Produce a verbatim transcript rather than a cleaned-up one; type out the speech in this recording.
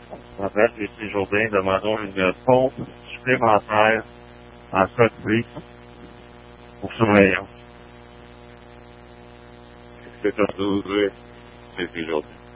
Rappelle, ici Jourdain, demandons une pompe supplémentaire en cas de pluie pour surveillance. sept heures douze, c'est Jourdain.